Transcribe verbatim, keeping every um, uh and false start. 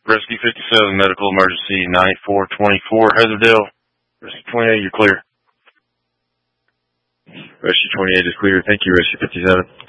Rescue fifty-seven, medical emergency, ninety-four twenty-four, Heatherdale. Rescue twenty-eight, you're clear. Rescue twenty-eight is clear. Thank you, Rescue fifty-seven.